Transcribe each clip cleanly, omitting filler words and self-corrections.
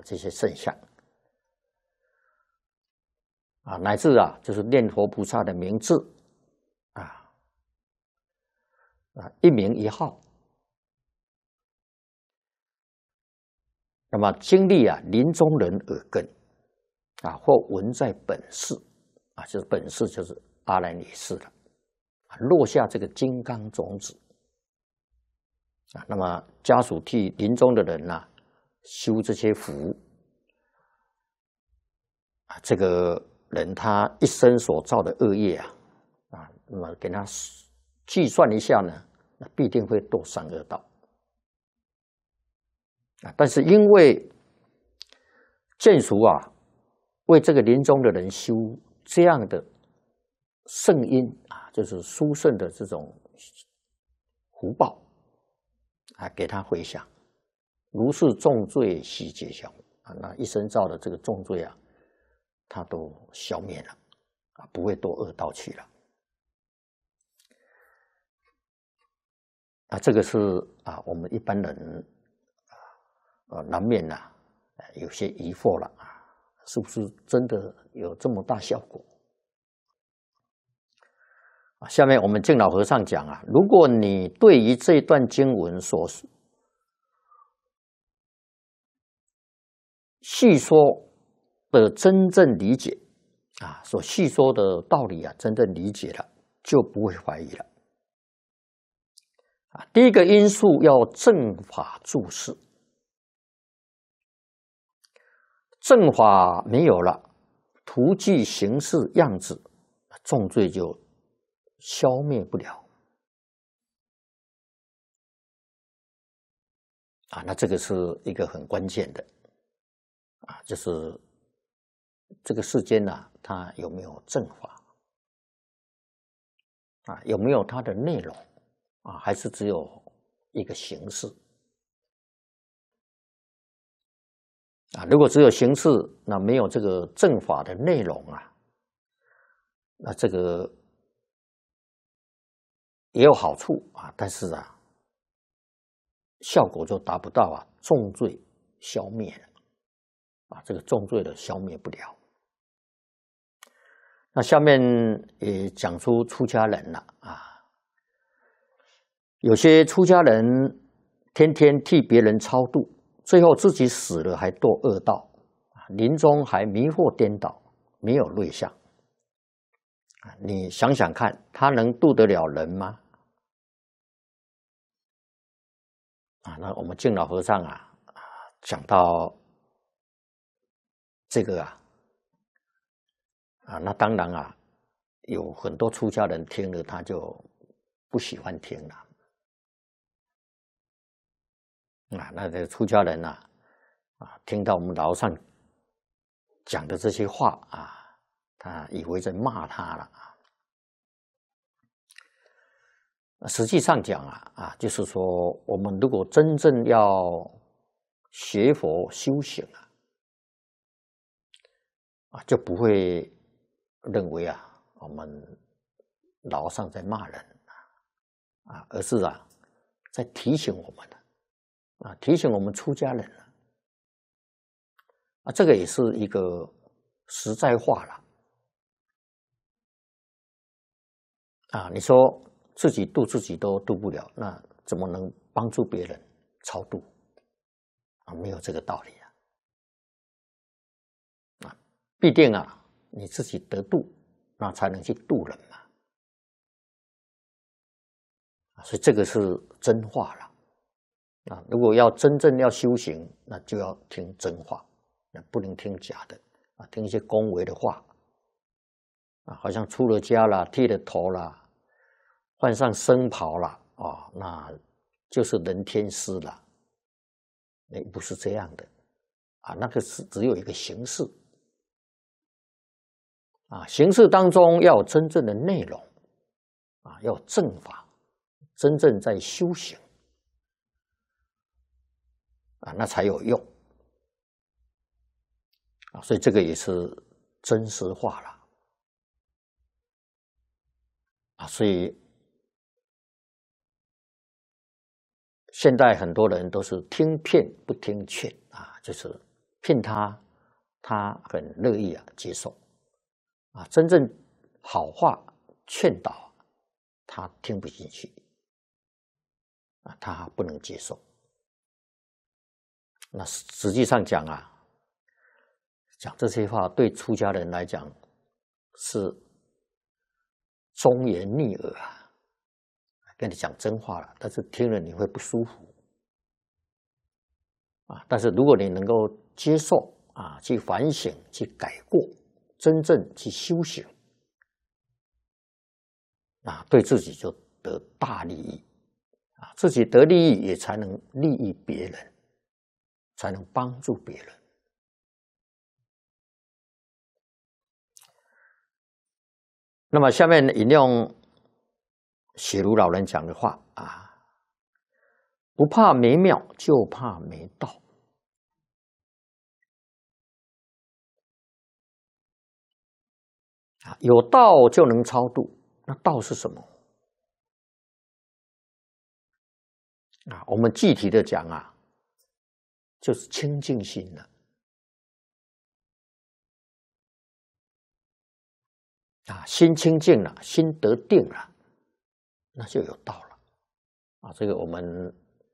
这些圣像乃至就是念佛菩萨的名字一名一号。那么经历临终人耳根或闻在本世就是本世就是阿兰耶识了，落下这个金刚种子那么家属替临终的人修这些福这个人他一生所造的恶业那么给他计算一下呢，那必定会堕三恶道但是因为眷属为这个临终的人修这样的圣因就是殊胜的这种福报给他回向，如是重罪悉皆消那一生造的这个重罪他都消灭了不会堕恶道去了这个是我们一般人难免有些疑惑了是不是真的有这么大效果下面我们净老和尚讲如果你对于这段经文所细说的真正理解所细说的道理真正理解了，就不会怀疑了第一个因素要正法住世，正法没有了，图具形式样子，重罪就消灭不了那这个是一个很关键的就是这个世间它有没有正法有没有它的内容还是只有一个形式如果只有形式，那没有这个正法的内容那这个也有好处但是效果就达不到重罪消灭了这个重罪的消灭不了。那下面也讲出出家人了有些出家人天天替别人超度，最后自己死了还堕恶道，临终还迷惑颠倒，没有瑞相你想想看，他能度得了人吗那我们净老和尚讲到这个那当然有很多出家人听了他就不喜欢听了那这个出家人听到我们老和尚讲的这些话他以为在骂他了实际上讲就是说我们如果真正要学佛修行就不会认为我们老和尚在骂人而是在提醒我们提醒我们出家人这个也是一个实在话了你说自己度自己都度不了，那怎么能帮助别人超度没有这个道理必定你自己得度，那才能去度人嘛所以这个是真话了如果要真正要修行，那就要听真话不能听假的听一些恭维的话好像出了家了，剃了头了，换上僧袍了那就是人天师了不是这样的那个是只有一个形式形式当中要有真正的内容要有正法，真正在修行那才有用所以这个也是真实化了所以现在很多人都是听骗不听劝就是骗他，他很乐意接受啊。真正好话劝导，他听不进去啊，他不能接受。那实际上讲啊，讲这些话对出家人来讲是忠言逆耳啊，跟你讲真话了，但是听了你会不舒服啊。但是如果你能够接受啊，去反省、去改过，真正去修行啊，对自己就得大利益啊，自己得利益也才能利益别人，才能帮助别人。那么下面引用雪如老人讲的话啊，不怕没庙，就怕没道。啊，有道就能超度，那道是什么？啊，我们具体的讲啊，就是清净心了。啊，心清净了，心得定了，那就有道了。啊，这个我们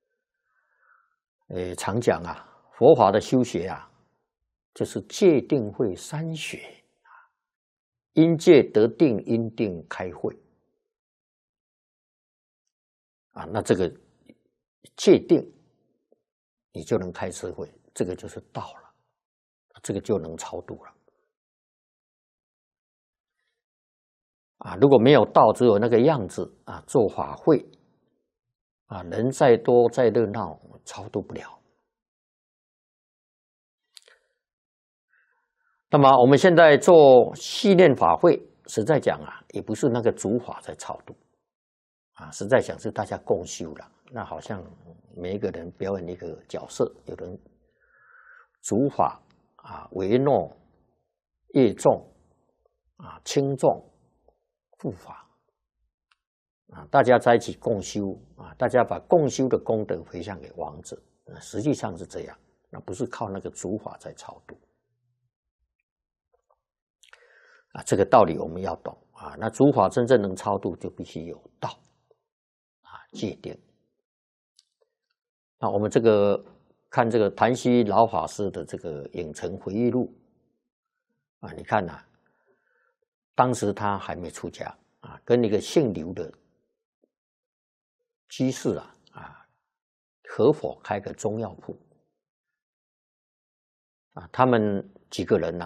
常讲啊，佛法的修学啊，就是戒定慧三学啊，因戒得定，因定开慧啊。那这个戒定，你就能开智慧，这个就是道了，这个就能超度了。啊，如果没有道，只有那个样子啊，做法会啊，人再多再热闹，超度不了。那么我们现在做系念法会，实在讲啊，也不是那个主法在超度啊，实在讲是大家共修了。那好像每一个人表演一个角色，有人主法啊，为诺、业重啊、轻重。护法啊，大家在一起共修啊，大家把共修的功德回向给亡者，实际上是这样，那不是靠那个主法在超度啊。这个道理我们要懂啊。那主法真正能超度，就必须有道啊，戒定。那我们这个看这个谭虚老法师的这个影城回忆录啊，你看呐。当时他还没出家啊，跟一个姓刘的居士合伙开个中药铺啊，他们几个人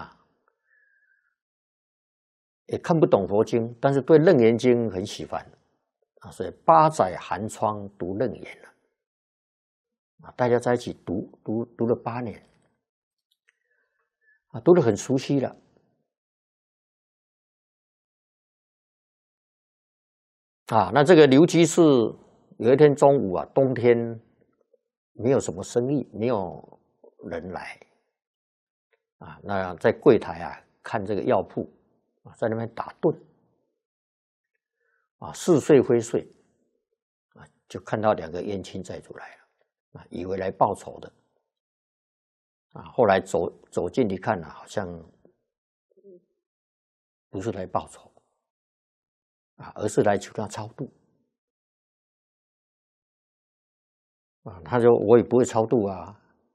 也看不懂佛经，但是对《楞严经》很喜欢啊，所以8载寒窗读楞严了啊，大家在一起读了8年啊，读得很熟悉了。啊，那这个刘居士有一天中午啊，冬天没有什么生意，没有人来啊，那在柜台啊看这个药铺啊，在那边打盹啊，似睡非睡啊，就看到2个冤亲债主来了啊，以为来报仇的啊，后来走近一看好像不是来报仇。啊，而是来求他超度啊！他说：“我也不会超度啊，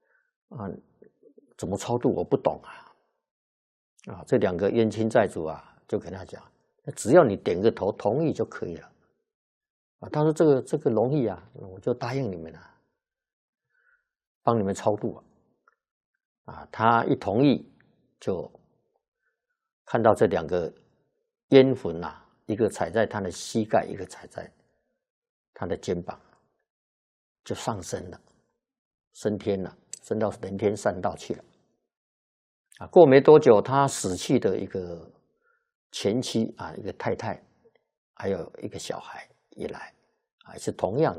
怎么超度我不懂啊！”啊，这2个冤亲债主啊，就跟他讲：“只要你点个头同意就可以了。”啊，他说：“这个容易啊，我就答应你们了，帮你们超度啊！”啊，他一同意，就看到这2个冤魂一个踩在他的膝盖，一个踩在他的肩膀，就上升了，升天了，升到人天3道去了。啊，过没多久，他死去的一个前妻啊，一个太太，还有一个小孩也来，啊，是同样的，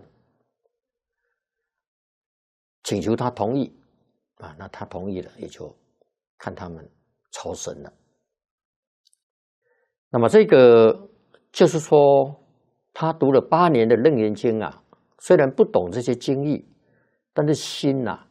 请求他同意啊，那他同意了，也就看他们超生了。那么这个就是说，他读了8年的《楞严经》啊，虽然不懂这些经义，但是心